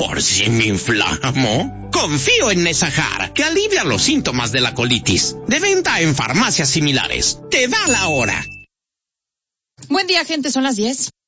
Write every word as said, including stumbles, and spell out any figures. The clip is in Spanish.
Por si me inflamo, confío en Nesajar, que alivia los síntomas de la colitis. De venta en farmacias similares. Te da la hora. Buen día, gente, son las diez.